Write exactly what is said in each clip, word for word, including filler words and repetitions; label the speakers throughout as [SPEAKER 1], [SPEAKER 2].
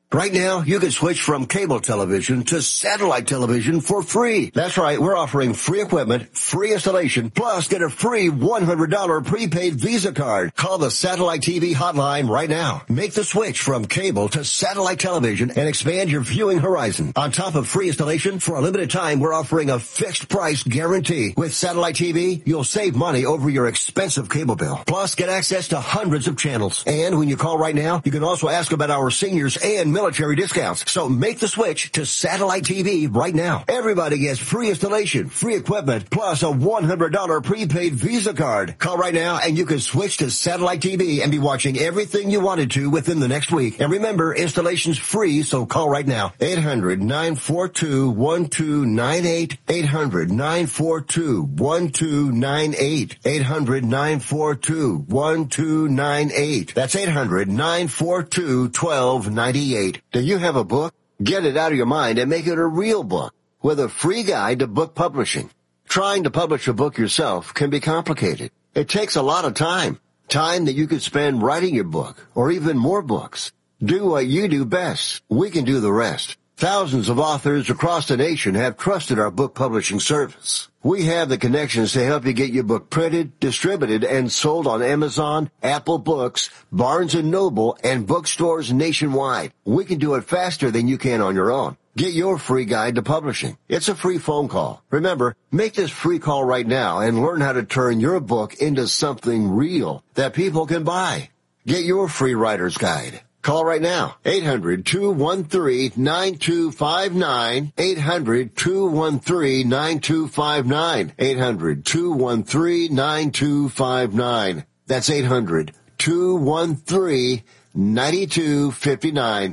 [SPEAKER 1] Right now, you can switch from cable television to satellite television for free. That's right, we're offering free equipment, free installation, plus get a free one hundred dollars prepaid Visa card. Call the Satellite T V hotline right now. Make the switch from cable to satellite television and expand your viewing horizon. On top of free installation, for a limited time, we're offering a fixed price guarantee. With Satellite T V, you'll save money over your expensive cable bill. Plus, get access to hundreds of channels. And when you call right now, you can also ask about our seniors and military discounts. So make the switch to Satellite T V right now. Everybody gets free installation, free equipment, plus a one hundred dollars prepaid Visa card. Call right now and you can switch to Satellite T V and be watching everything you wanted to within the next week. And remember, installation's free, so call right now. eight hundred, nine four two, one two nine eight. eight hundred, nine four two, one two nine eight. eight hundred, nine four two, one two nine eight. That's eight hundred, nine four two, one two nine eight. Do you have a book? Get it out of your mind and make it a real book with a free guide to book publishing. Trying to publish a book yourself can be complicated. It takes a lot of time. Time that you could spend writing your book or even more books. Do what you do best. We can do the rest. Thousands of authors across the nation have trusted our book publishing service. We have the connections to help you get your book printed, distributed, and sold on Amazon, Apple Books, Barnes and Noble, and bookstores nationwide. We can do it faster than you can on your own. Get your free guide to publishing. It's a free phone call. Remember, make this free call right now and learn how to turn your book into something real that people can buy. Get your free writer's guide. Call right now. eight hundred, two one three, nine two five nine. eight hundred, two one three, nine two five nine. eight hundred, two one three, nine two five nine. That's eight hundred, two one three, nine two five nine.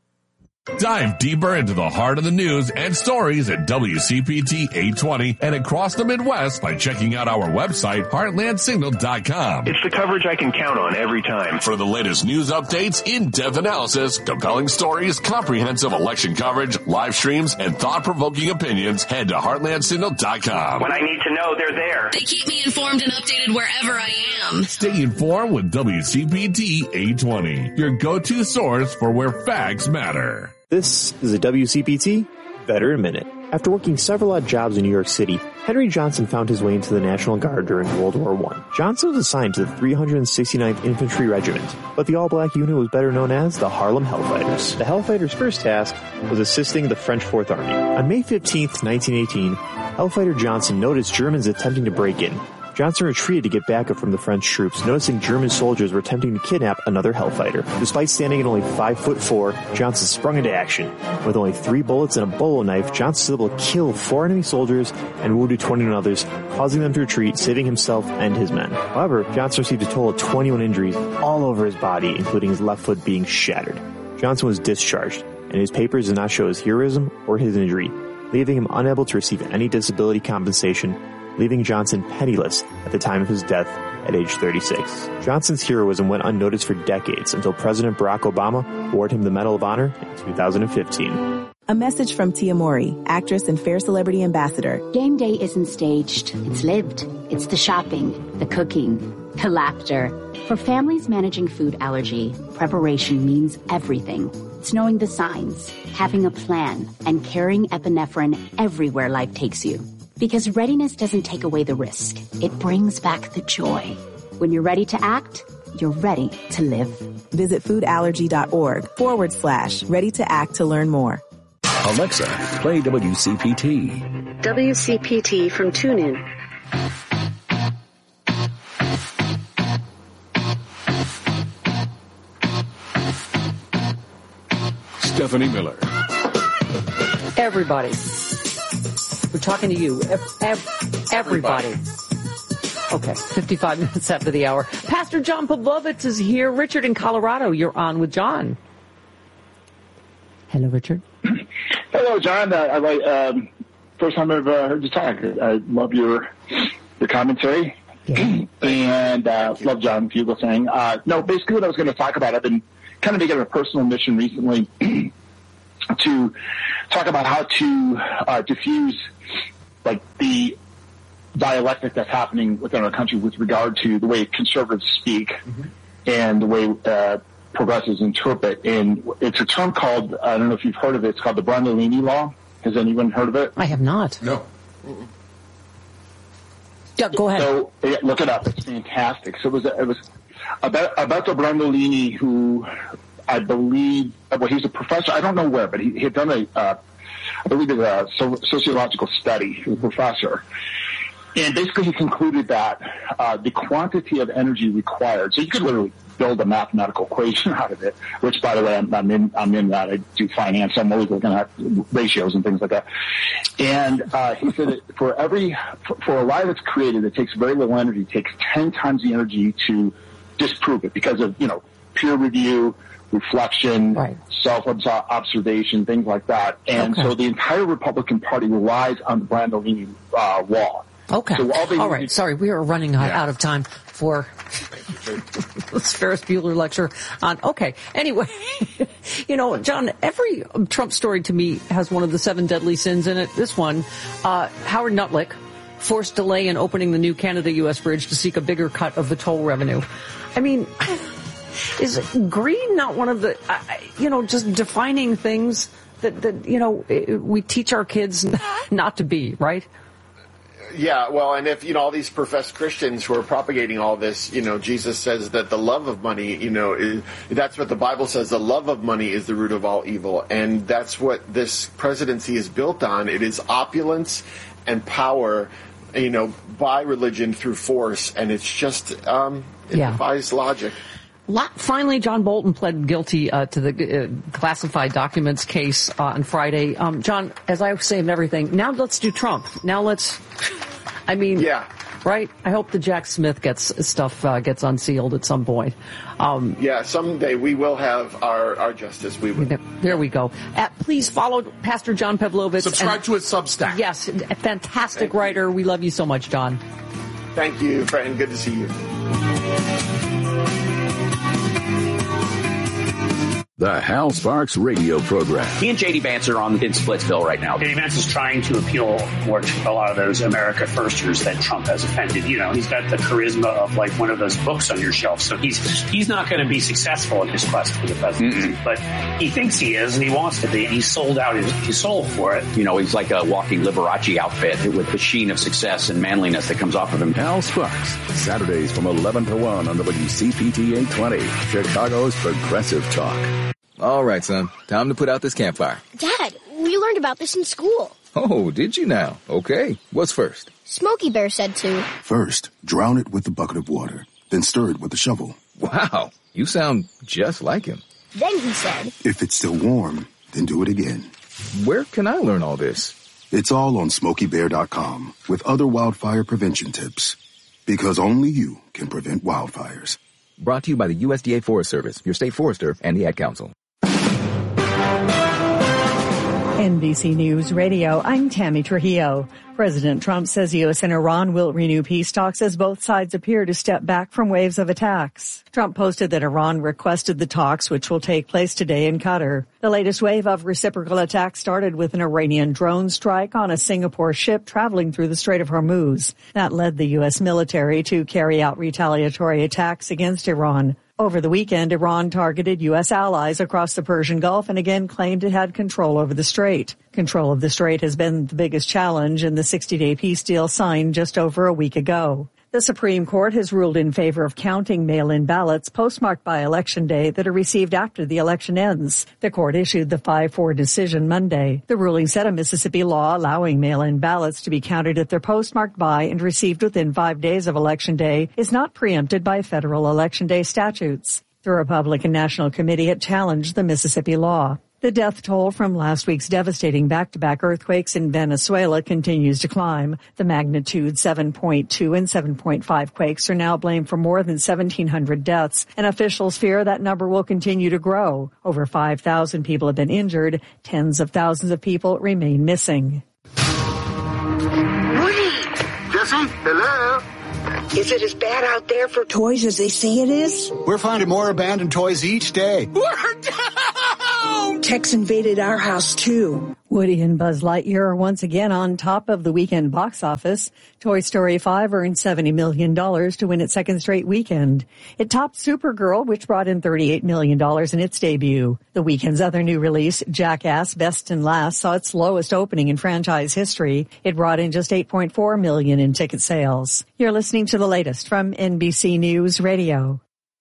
[SPEAKER 2] Dive deeper into the heart of the news and stories at W C P T eight twenty and across the Midwest by checking out our website, heartland signal dot com.
[SPEAKER 3] It's the coverage I can count on every time.
[SPEAKER 2] For the latest news updates, in-depth analysis, compelling stories, comprehensive election coverage, live streams, and thought-provoking opinions, head to heartland signal dot com.
[SPEAKER 3] When I need to know, they're there.
[SPEAKER 4] They keep me informed and updated wherever I am.
[SPEAKER 2] Stay informed with W C P T eight twenty, your go-to source for where facts matter.
[SPEAKER 5] This is a W C P T Veteran Minute. After working several odd jobs in New York City, Henry Johnson found his way into the National Guard during World War One. Johnson was assigned to the three hundred sixty-ninth Infantry Regiment, but the all-black unit was better known as the Harlem Hellfighters. The Hellfighters' first task was assisting the French Fourth Army. On May fifteenth, nineteen eighteen, Hellfighter Johnson noticed Germans attempting to break in. Johnson retreated to get backup from the French troops, noticing German soldiers were attempting to kidnap another Hellfighter. Despite standing at only five foot four, Johnson sprung into action. With only three bullets and a bolo knife, Johnson was able to kill four enemy soldiers and wounded twenty-one others, causing them to retreat, saving himself and his men. However, Johnson received a total of twenty-one injuries all over his body, including his left foot being shattered. Johnson was discharged, and his papers did not show his heroism or his injury, leaving him unable to receive any disability compensation, leaving Johnson penniless at the time of his death at age thirty-six. Johnson's heroism went unnoticed for decades until President Barack Obama awarded him the Medal of Honor in two thousand fifteen.
[SPEAKER 6] A message from Tia Mori, actress and Fair Celebrity Ambassador.
[SPEAKER 7] Game day isn't staged. It's lived. It's the shopping, the cooking, the laughter. For families managing food allergy, preparation means everything. It's knowing the signs, having a plan, and carrying epinephrine everywhere life takes you. Because readiness doesn't take away the risk. It brings back the joy. When you're ready to act, you're ready to live.
[SPEAKER 6] Visit foodallergy.org forward slash ready to act to learn more.
[SPEAKER 8] Alexa, play W C P T.
[SPEAKER 9] W C P T from TuneIn.
[SPEAKER 8] Stephanie Miller.
[SPEAKER 10] Everybody. We're talking to you. Everybody. Okay, fifty-five minutes after the hour. Pastor John Pavlovitz is here. Richard in Colorado, you're on with John. Hello, Richard.
[SPEAKER 11] Hello, John. Uh, I like um, first time I've uh, heard you talk. I love your your commentary, yeah. and uh, love John Fugelsang. Uh, no, basically what I was going to talk about, I've been kind of making a personal mission recently to talk about how to uh, diffuse like the dialectic that's happening within our country with regard to the way conservatives speak mm-hmm. and the way uh, progressives interpret. And it's a term called, I don't know if you've heard of it, it's called the Brandolini Law. Has anyone heard of it?
[SPEAKER 10] I have not.
[SPEAKER 12] No.
[SPEAKER 10] Yeah, go ahead.
[SPEAKER 11] So yeah, look it up. It's fantastic. So it was, it was about, Alberto Brandolini, who I believe, well, he was a professor. I don't know where, but he, he had done a, uh, I believe it was a so, sociological study. He was a professor. And basically he concluded that uh, the quantity of energy required, so you could literally build a mathematical equation out of it, which, by the way, I'm, I'm in I'm in that. I do finance. So I'm always looking at ratios and things like that. And uh, he said that for every, for, for a lie that's created that takes very little energy, it takes ten times the energy to disprove it because of, you know, peer review, reflection, right. self-observation, things like that. And okay. so the entire Republican Party relies on the Brandolini uh, law.
[SPEAKER 10] Okay.
[SPEAKER 11] So all,
[SPEAKER 10] all right. Do- Sorry, we are running yeah. out of time for this Ferris Bueller lecture on. Okay. Anyway, you know, John, every Trump story to me has one of the seven deadly sins in it. This one, uh, Howard Nutlick forced delay in opening the new Canada-U S bridge to seek a bigger cut of the toll revenue. I mean, is greed not one of the, uh, you know, just defining things that, that, you know, we teach our kids not to be, right?
[SPEAKER 13] Yeah, well, and if, you know, all these professed Christians who are propagating all this, you know, Jesus says that the love of money, you know, is, that's what the Bible says, the love of money is the root of all evil. And that's what this presidency is built on. It is opulence and power, you know, by religion through force. And it's just, um, it yeah. defies logic.
[SPEAKER 10] Finally, John Bolton pled guilty uh, to the uh, classified documents case uh, on Friday. Um, John, as I say of everything, now let's do Trump. Now let's, I mean,
[SPEAKER 13] yeah.
[SPEAKER 10] right? I hope the Jack Smith gets stuff uh, gets unsealed at some point. Um,
[SPEAKER 13] yeah, someday we will have our, our justice. We will.
[SPEAKER 10] There we go. Uh, please follow Pastor John Pavlovitz.
[SPEAKER 12] Subscribe
[SPEAKER 10] and,
[SPEAKER 12] to his Substack.
[SPEAKER 10] Yes, a fantastic Thank writer. You. We love you so much, John.
[SPEAKER 13] Thank you, friend. Good to see you.
[SPEAKER 8] The Hal Sparks radio program.
[SPEAKER 14] He and J D Vance are on in Splitsville right now.
[SPEAKER 15] J D Vance is trying to appeal more to a lot of those America Firsters that Trump has offended. You know, he's got the charisma of like one of those books on your shelf. So he's he's not going to be successful in his quest for the presidency. Mm-mm. But he thinks he is, and he wants to be. He sold out his, his soul for it.
[SPEAKER 14] You know, he's like a walking Liberace outfit with the sheen of success and manliness that comes off of him.
[SPEAKER 8] Hal Sparks, Saturdays from eleven to one on W C P T eight twenty, Chicago's Progressive Talk.
[SPEAKER 16] All right, son. Time to put out this campfire.
[SPEAKER 17] Dad, we learned about this in school.
[SPEAKER 16] Oh, did you now? Okay. What's first?
[SPEAKER 17] Smokey Bear said to.
[SPEAKER 18] First, drown it with a bucket of water, then stir it with a shovel.
[SPEAKER 16] Wow. You sound just like him.
[SPEAKER 17] Then he said.
[SPEAKER 18] If it's still warm, then do it again.
[SPEAKER 16] Where can I learn all this?
[SPEAKER 18] It's all on smokey bear dot com with other wildfire prevention tips. Because only you can prevent wildfires.
[SPEAKER 16] Brought to you by the U S D A Forest Service, your state forester, and the Ad Council.
[SPEAKER 19] N B C News Radio, I'm Tammy Trujillo. President Trump says U S and Iran will renew peace talks as both sides appear to step back from waves of attacks. Trump posted that Iran requested the talks, which will take place today in Qatar. The latest wave of reciprocal attacks started with an Iranian drone strike on a Singapore ship traveling through the Strait of Hormuz. That led the U S military to carry out retaliatory attacks against Iran. Over the weekend, Iran targeted U S allies across the Persian Gulf and again claimed it had control over the strait. Control of the strait has been the biggest challenge in the sixty-day peace deal signed just over a week ago. The Supreme Court has ruled in favor of counting mail-in ballots postmarked by Election Day that are received after the election ends. The court issued the five four decision Monday. The ruling said a Mississippi law allowing mail-in ballots to be counted if they're postmarked by and received within five days of Election Day is not preempted by federal Election Day statutes. The Republican National Committee had challenged the Mississippi law. The death toll from last week's devastating back-to-back earthquakes in Venezuela continues to climb. The magnitude seven point two and seven point five quakes are now blamed for more than seventeen hundred deaths, and officials fear that number will continue to grow. Over five thousand people have been injured. Tens of thousands of people remain missing.
[SPEAKER 20] Jesse, hello? Is it as bad out there for toys as they say it is?
[SPEAKER 21] We're finding more abandoned toys each day.
[SPEAKER 20] We're down! Techs invaded our house, too.
[SPEAKER 19] Woody and Buzz Lightyear are once again on top of the weekend box office. Toy Story five earned seventy million dollars to win its second straight weekend. It topped Supergirl, which brought in thirty-eight million dollars in its debut. The weekend's other new release, Jackass Best and Last, saw its lowest opening in franchise history. It brought in just eight point four million dollars in ticket sales. You're listening to the latest from N B C News Radio.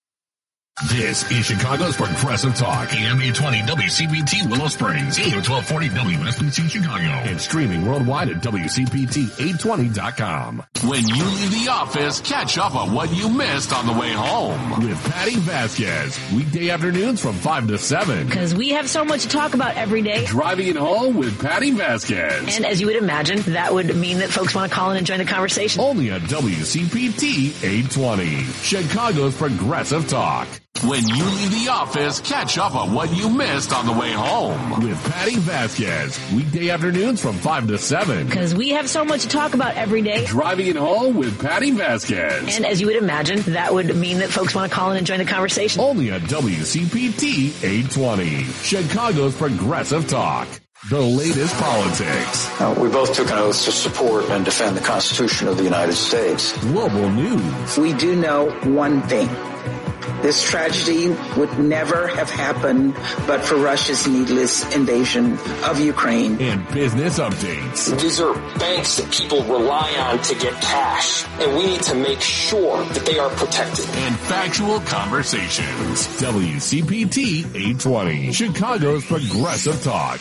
[SPEAKER 2] This is Chicago's Progressive Talk, A M eight twenty W C P T Willow Springs, A M twelve forty W S B C Chicago, and streaming worldwide at W C P T eight twenty dot com. When you leave the office, catch up on what you missed on the way home with Patty Vasquez, weekday afternoons from five to seven.
[SPEAKER 12] Because we have so much to talk about every day.
[SPEAKER 2] Driving it home with Patty Vasquez.
[SPEAKER 12] And as you would imagine, that would mean that folks want to call in and join the conversation.
[SPEAKER 2] Only at W C P T eight twenty, Chicago's Progressive Talk. When you leave the office, catch up on what you missed on the way home with Patty Vasquez, weekday afternoons from five to seven.
[SPEAKER 12] Because we have so much to talk about every day.
[SPEAKER 2] Driving it home with Patty Vasquez.
[SPEAKER 12] And as you would imagine, that would mean that folks want to call in and join the conversation.
[SPEAKER 2] Only at W C P T eight twenty, Chicago's Progressive Talk. The latest politics.
[SPEAKER 21] Uh, we both took an oath to support and defend the Constitution of the United States.
[SPEAKER 2] Global news.
[SPEAKER 22] We do know one thing. This tragedy would never have happened but for Russia's needless invasion of Ukraine.
[SPEAKER 2] And business updates.
[SPEAKER 23] These are banks that people rely on to get cash, and we need to make sure that they are protected.
[SPEAKER 2] And factual conversations. W C P T eight twenty, Chicago's Progressive Talk.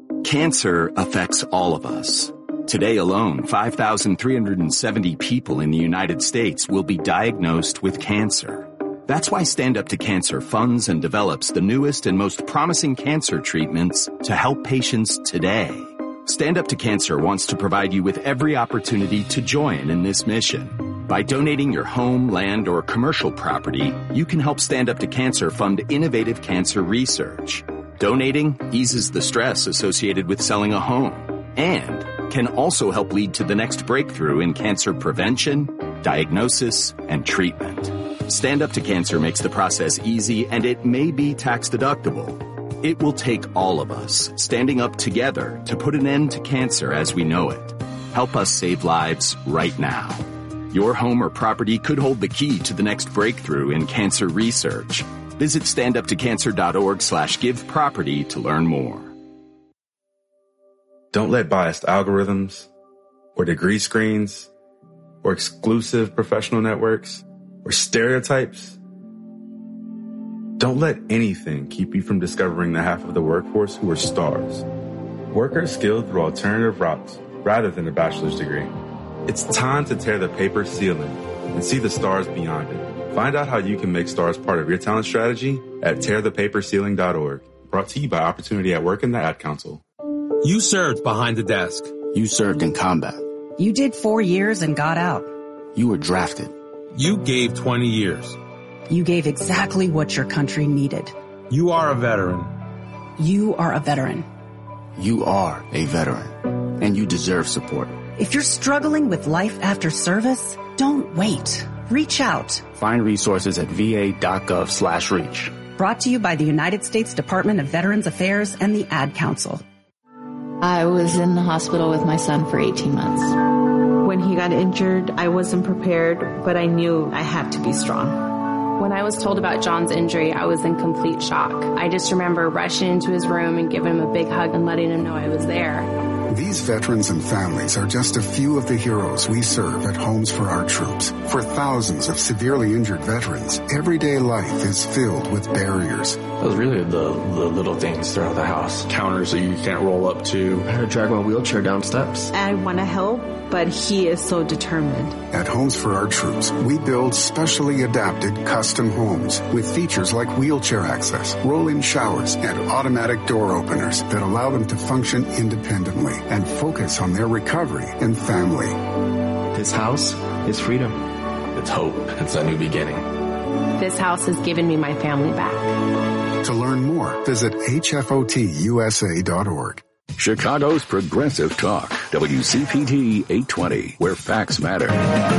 [SPEAKER 24] Cancer affects all of us. Today alone, five thousand three hundred seventy people in the United States will be diagnosed with cancer. That's why Stand Up to Cancer funds and develops the newest and most promising cancer treatments to help patients today. Stand Up to Cancer wants to provide you with every opportunity to join in this mission. By donating your home, land, or commercial property, you can help Stand Up to Cancer fund innovative cancer research. Donating eases the stress associated with selling a home and can also help lead to the next breakthrough in cancer prevention, diagnosis, and treatment. Stand Up to Cancer makes the process easy, and it may be tax deductible. It will take all of us standing up together to put an end to cancer as we know it. Help us save lives right now. Your home or property could hold the key to the next breakthrough in cancer research. Visit standuptocancer.org slash give property to learn more.
[SPEAKER 25] Don't let biased algorithms or degree screens or exclusive professional networks or stereotypes. Don't let anything keep you from discovering the half of the workforce who are stars. Workers skilled through alternative routes rather than a bachelor's degree. It's time to tear the paper ceiling and see the stars beyond it. Find out how you can make stars part of your talent strategy at tear the paper ceiling dot org. Brought to you by Opportunity at Work and the Ad Council.
[SPEAKER 26] You served behind the desk.
[SPEAKER 27] You served in combat.
[SPEAKER 28] You did four years and got out.
[SPEAKER 27] You were drafted.
[SPEAKER 26] You gave twenty years.
[SPEAKER 28] You gave exactly what your country needed.
[SPEAKER 26] You are a veteran.
[SPEAKER 28] You are a veteran.
[SPEAKER 27] You are a veteran, and you deserve support.
[SPEAKER 28] If you're struggling with life after service, don't wait. Reach out.
[SPEAKER 27] Find resources at va.gov slash reach.
[SPEAKER 28] Brought to you by the United States Department of Veterans Affairs and the Ad Council.
[SPEAKER 29] I was in the hospital with my son for eighteen months.
[SPEAKER 30] When he got injured, I wasn't prepared, but I knew I had to be strong.
[SPEAKER 31] When I was told about John's injury, I was in complete shock. I just remember rushing into his room and giving him a big hug and letting him know I was there.
[SPEAKER 18] These veterans and families are just a few of the heroes we serve at Homes for Our Troops. For thousands of severely injured veterans, everyday life is filled with barriers.
[SPEAKER 32] It was really the, the little things throughout the house. Counters that you can't roll up to. I had to drag my wheelchair down steps.
[SPEAKER 30] I want to help, but he is so determined.
[SPEAKER 18] At Homes for Our Troops, we build specially adapted custom homes with features like wheelchair access, roll-in showers, and automatic door openers that allow them to function independently and focus on their recovery and family.
[SPEAKER 32] This house is freedom. It's hope. It's a new beginning.
[SPEAKER 31] This house has given me my family back.
[SPEAKER 18] To learn more, visit H F O T U S A dot org.
[SPEAKER 8] Chicago's Progressive Talk, W C P T eight twenty, where facts matter.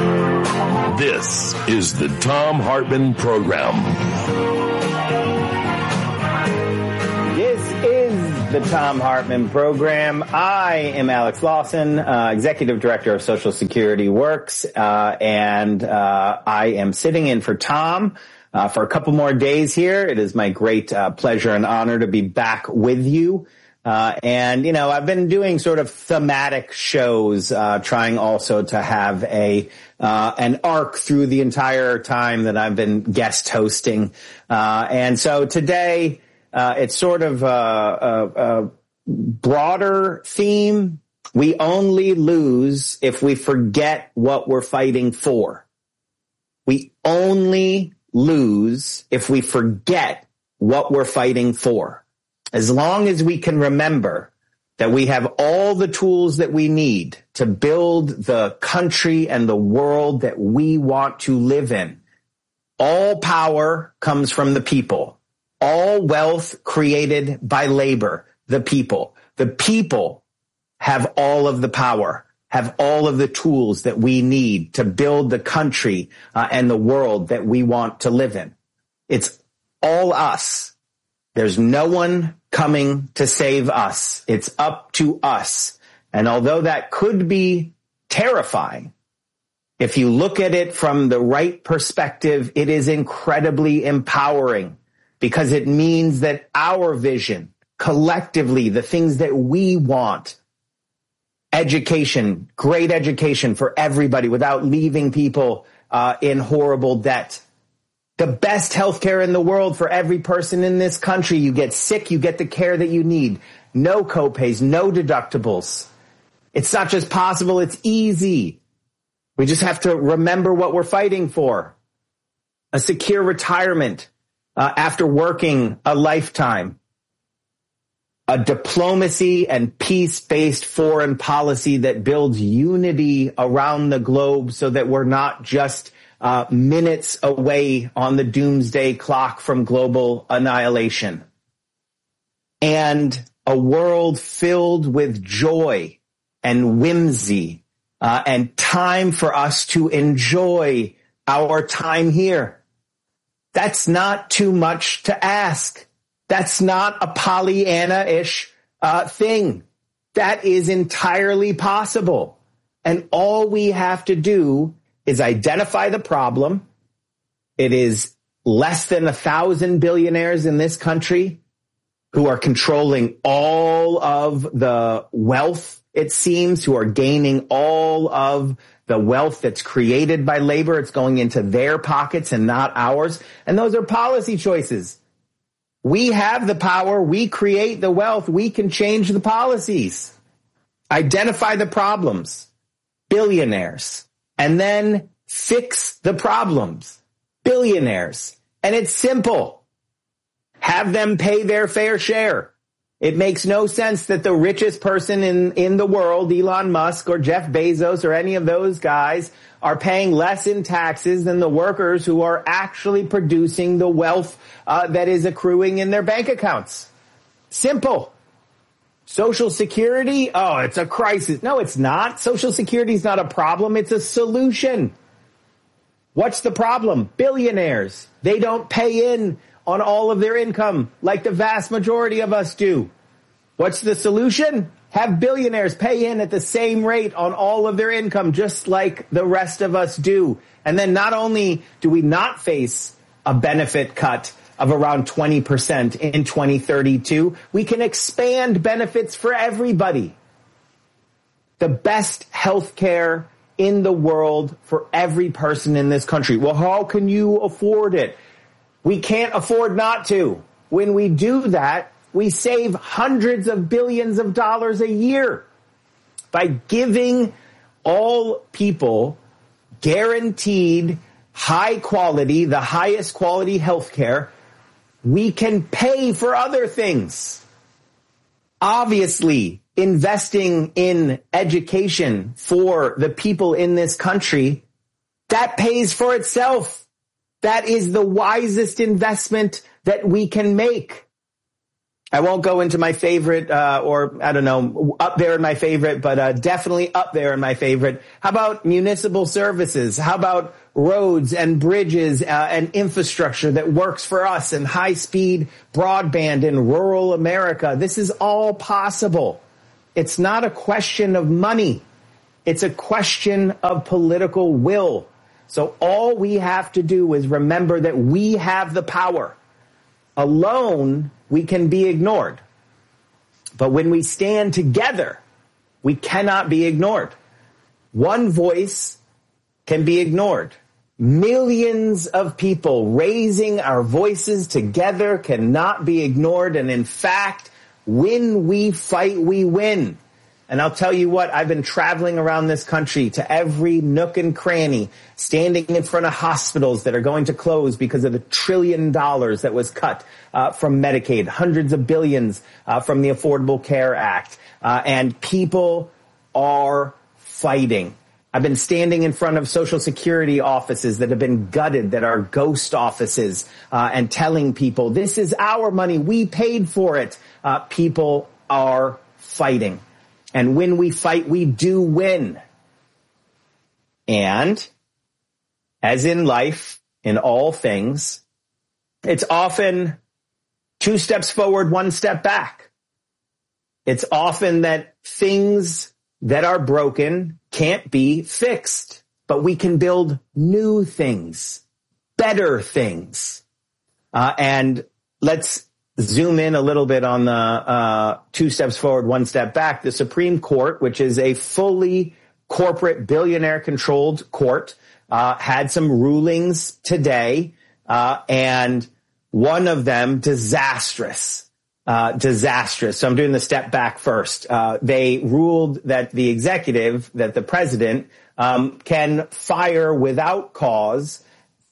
[SPEAKER 2] This is the Thom Hartmann Program.
[SPEAKER 33] This is
[SPEAKER 1] The Thom Hartmann Program. I am Alex Lawson, uh, Executive Director of Social Security Works, uh, and uh, I am sitting in for Tom uh, for a couple more days here. It is my great uh, pleasure and honor to be back with you. Uh, and, you know, I've been doing sort of thematic shows, uh, trying also to have a, uh, an arc through the entire time that I've been guest hosting. Uh, and so today, uh, it's sort of a, a, a broader theme. We only lose if we forget what we're fighting for. We only lose if we forget what we're fighting for. As long as we can remember that we have all the tools that we need to build the country and the world that we want to live in. All power comes from the people. All wealth created by labor, the people. The people have all of the power, have all of the tools that we need to build the country uh, and the world that we want to live in. It's all us. There's no one coming to save us. It's up to us. And although that could be terrifying, if you look at it from the right perspective, it is incredibly empowering because it means that our vision, collectively, the things that we want, education, great education for everybody without leaving people uh, in horrible debt. The best healthcare in the world for every person in this country. You get sick, you get the care that you need. No copays, no deductibles. It's not just possible, it's easy. We just have to remember what we're fighting for. A secure retirement uh, after working a lifetime. A diplomacy and peace-based foreign policy that builds unity around the globe so that we're not just Uh, minutes away on the doomsday clock from global annihilation. And a world filled with joy and whimsy uh, and time for us to enjoy our time here. That's not too much to ask. That's not a Pollyanna-ish uh, thing. That is entirely possible. And all we have to do is identify the problem. It is less than a thousand billionaires in this country who are controlling all of the wealth, it seems, who are gaining all of the wealth that's created by labor. It's going into their pockets and not ours. And those are policy choices. We have the power. We create the wealth. We can change the policies. Identify the problems. Billionaires. And then fix the problems. Billionaires. And it's simple. Have them pay their fair share. It makes no sense that the richest person in, in the world, Elon Musk or Jeff Bezos or any of those guys, are paying less in taxes than the workers who are actually producing the wealth uh, that is accruing in their bank accounts. Simple. Social Security? Oh, it's a crisis. No, it's not. Social Security is not a problem. It's a solution. What's the problem? Billionaires. They don't pay in on all of their income like the vast majority of us do. What's the solution? Have billionaires pay in at the same rate on all of their income, just like the rest of us do. And then not only do we not face a benefit cut of around twenty percent in twenty thirty-two, we can expand benefits for everybody. The best health care in the world for every person in this country. Well, how can you afford it? We can't afford not to. When we do that, we save hundreds of billions of dollars a year by giving all people guaranteed high quality, the highest quality health care. We can pay for other things. Obviously, investing in education for the people in this country, that pays for itself. That is the wisest investment that we can make. I won't go into my favorite, uh, or I don't know, up there in my favorite, but uh, definitely up there in my favorite. How about municipal services? How about roads and bridges uh, and infrastructure that works for us, and high-speed broadband in rural America? This is all possible. It's not a question of money. It's a question of political will. So all we have to do is remember that we have the power. Alone, we can be ignored. But when we stand together, we cannot be ignored. One voice can be ignored. Millions of people raising our voices together cannot be ignored. And in fact, when we fight, we win. And I'll tell you what, I've been traveling around this country to every nook and cranny, standing in front of hospitals that are going to close because of the trillion dollars that was cut uh, from Medicaid, hundreds of billions uh, from the Affordable Care Act. Uh, and people are fighting. I've been standing in front of Social Security offices that have been gutted, that are ghost offices, uh, and telling people, this is our money, we paid for it. Uh, people are fighting. And when we fight, we do win. And as in life, in all things, it's often two steps forward, one step back. It's often that things that are broken can't be fixed, but we can build new things, better things. Uh, and let's zoom in a little bit on the uh two steps forward, one step back. The Supreme Court, which is a fully corporate, billionaire-controlled court, uh had some rulings today, uh and one of them disastrous, uh disastrous. So I'm doing the step back first. Uh They ruled that the executive, that the president, um can fire without cause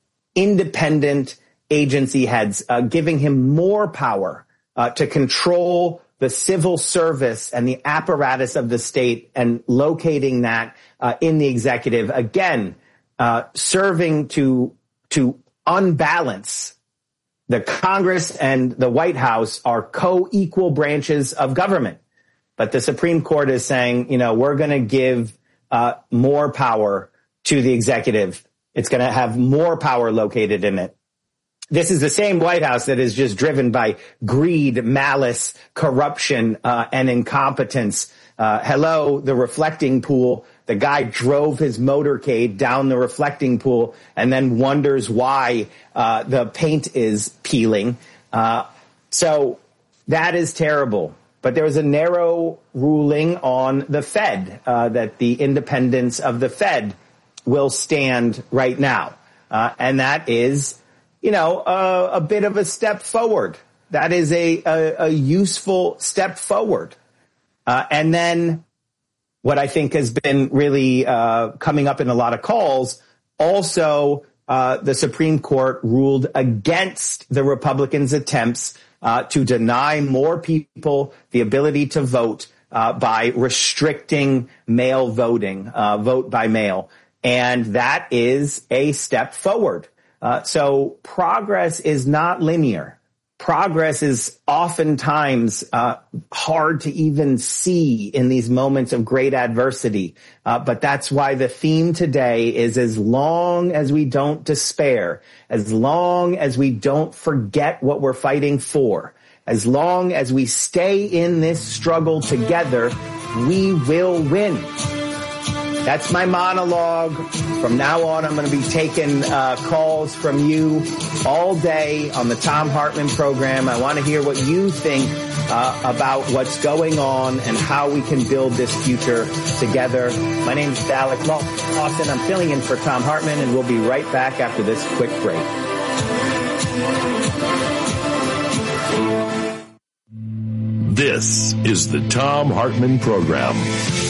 [SPEAKER 1] independent agency heads, uh, giving him more power uh, to control the civil service and the apparatus of the state, and locating that uh, in the executive, again, uh, serving to to unbalance. The Congress and the White House are co-equal branches of government, but the Supreme Court is saying, you know, we're going to give uh, more power to the executive. It's going to have more power located in it. This is the same White House that is just driven by greed, malice, corruption, uh, and incompetence. Uh, hello, the reflecting pool. The guy drove his motorcade down the reflecting pool and then wonders why uh, the paint is peeling. Uh, so that is terrible. But there was a narrow ruling on the Fed, uh, that the independence of the Fed will stand right now. Uh, and that is, you know, uh, a bit of a step forward. That is a, a, a useful step forward. Uh, and then what I think has been really uh, coming up in a lot of calls, also uh, the Supreme Court ruled against the Republicans' attempts uh, to deny more people the ability to vote uh, by restricting mail voting, uh, vote by mail. And that is a step forward. Uh, so progress is not linear. Progress is oftentimes uh, hard to even see in these moments of great adversity. Uh, but that's why the theme today is, as long as we don't despair, as long as we don't forget what we're fighting for, as long as we stay in this struggle together, we will win. That's my monologue. From now on, I'm going to be taking uh, calls from you all day on the Thom Hartmann program. I want to hear what you think uh, about what's going on and how we can build this future together. My name is Alec Lawson. I'm filling in for Thom Hartmann, and we'll be right back after this quick break.
[SPEAKER 2] This is the Thom Hartmann Program.